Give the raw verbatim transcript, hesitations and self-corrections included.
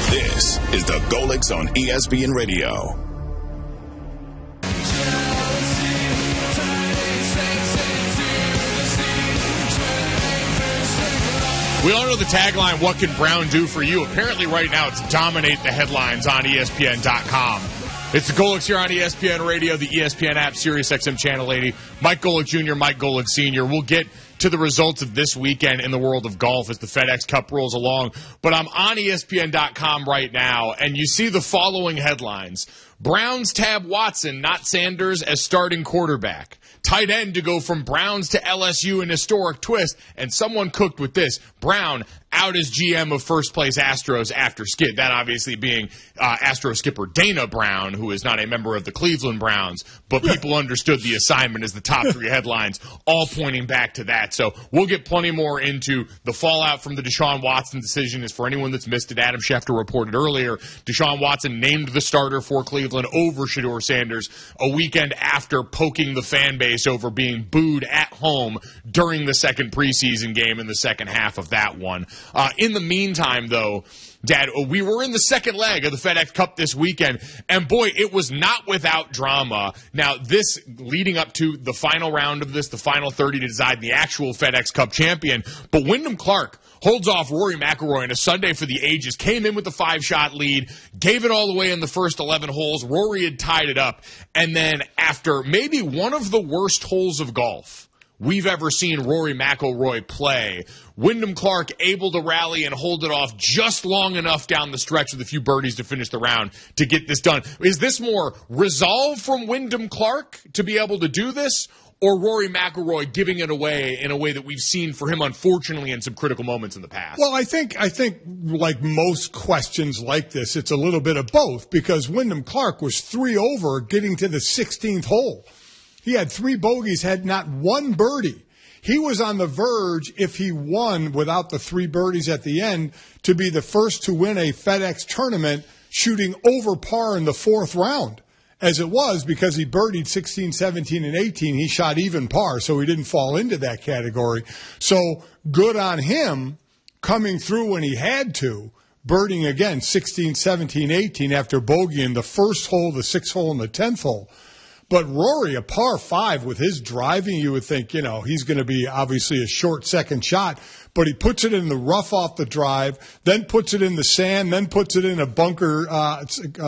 This is the Golics on E S P N Radio. We all know the tagline, what can Brown do for you? Apparently right now it's dominate the headlines on E S P N dot com. It's the Golics here on E S P N Radio, the E S P N app, Sirius X M Channel eighty. Mike Golic Junior, Mike Golic Senior We'll get to the results of this weekend in the world of golf as the FedEx Cup rolls along. But I'm on E S P N dot com right now, and you see the following headlines. Browns tab Watson, not Sanders, as starting quarterback. Tight end to go from Browns to L S U in historic twist. And someone cooked with this. Brown out as G M of first-place Astros after skid. That obviously being uh, Astro skipper Dana Brown, who is not a member of the Cleveland Browns. But people understood the assignment as the top three headlines, all pointing back to that. So we'll get plenty more into the fallout from the Deshaun Watson decision. As for anyone that's missed it, Adam Schefter reported earlier, Deshaun Watson named the starter for Cleveland over Shedeur Sanders a weekend after poking the fan base over being booed at home during the second preseason game in the second half of that one. Uh, in the meantime, though, Dad, we were in the second leg of the FedEx Cup this weekend, and boy, it was not without drama. Now, this leading up to the final round of this, the final thirty to decide the actual FedEx Cup champion, but Wyndham Clark holds off Rory McIlroy in a Sunday for the ages, came in with a five-shot lead, gave it all away in the first eleven holes. Rory had tied it up, and then after maybe one of the worst holes of golf we've ever seen Rory McIlroy play, Wyndham Clark able to rally and hold it off just long enough down the stretch with a few birdies to finish the round to get this done. Is this more resolve from Wyndham Clark to be able to do this, or Rory McIlroy giving it away in a way that we've seen for him, unfortunately, in some critical moments in the past? Well, I think, I think like most questions like this, it's a little bit of both, because Wyndham Clark was three over getting to the sixteenth hole. He had three bogeys, had not one birdie. He was on the verge, if he won without the three birdies at the end, to be the first to win a FedEx tournament shooting over par in the fourth round. As it was, because he birdied sixteen, seventeen, and eighteen, he shot even par, so he didn't fall into that category. So good on him coming through when he had to, birding again sixteen, seventeen, eighteen after bogeying the first hole, the sixth hole, and the tenth hole. But Rory, a par five with his driving, you would think, you know, he's going to be obviously a short second shot. But he puts it in the rough off the drive, then puts it in the sand, then puts it in a bunker uh,